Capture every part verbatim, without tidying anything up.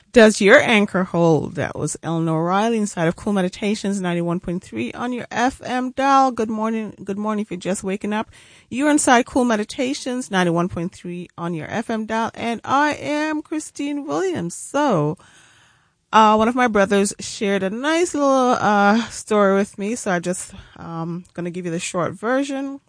Does your anchor hold? That was Eleanor Riley inside of Cool Meditations ninety-one point three on your F M dial. Good morning. Good morning if you're just waking up. You're inside Cool Meditations ninety-one point three on your F M dial. And I am Christine Williams. So, uh, one of my brothers shared a nice little, uh, story with me. So I just, um, gonna give you the short version.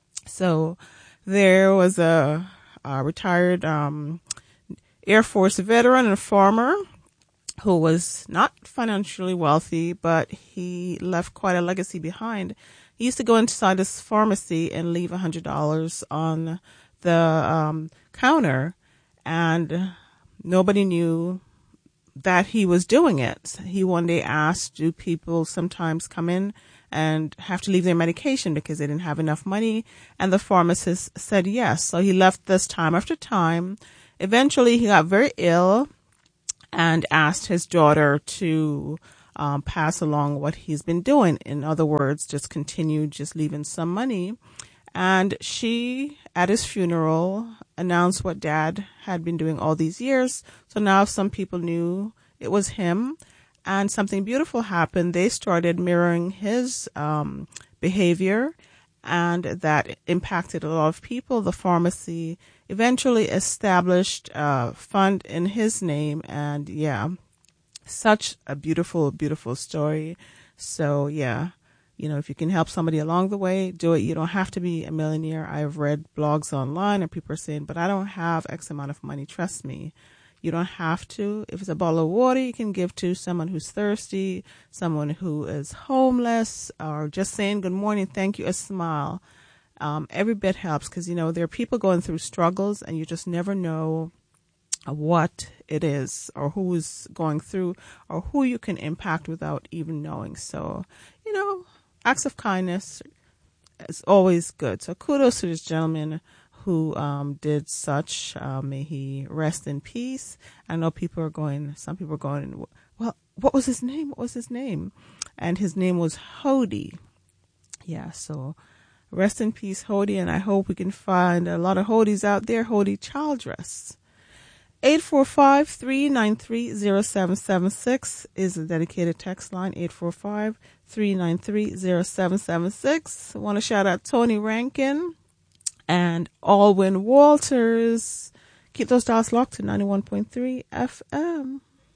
So there was a, a retired, um, Air Force veteran and farmer who was not financially wealthy, but he left quite a legacy behind. He used to go inside this pharmacy and leave one hundred dollars on the um, counter, and nobody knew that he was doing it. He one day asked, do people sometimes come in and have to leave their medication because they didn't have enough money? And the pharmacist said yes. So he left this time after time. Eventually, he got very ill and asked his daughter to um, pass along what he's been doing. In other words, just continue just leaving some money. And she, at his funeral, announced what Dad had been doing all these years. So now some people knew it was him. And something beautiful happened. They started mirroring his um, behavior, and that impacted a lot of people. The pharmacy eventually established a fund in his name, and yeah, such a beautiful, beautiful story. So yeah, you know, if you can help somebody along the way, do it. You don't have to be a millionaire. I've read blogs online and people are saying, but I don't have X amount of money. Trust me. You don't have to. If it's a bottle of water, you can give to someone who's thirsty, someone who is homeless, or just saying good morning, thank you, a smile. Um, every bit helps, because, you know, there are people going through struggles and you just never know what it is or who is going through or who you can impact without even knowing. So, you know, acts of kindness is always good. So kudos to this gentleman who um, did such. Uh, may he rest in peace. I know people are going, some people are going, well, what was his name? What was his name? And his name was Hody. Yeah, so rest in peace, Hody, and I hope we can find a lot of Hodys out there. Hody Childress. eight four five, three nine three, zero seven seven six is the dedicated text line, eight four five, three nine three, zero seven seven six. I want to shout out Tony Rankin and Alwyn Walters. Keep those dials locked to ninety-one point three F M.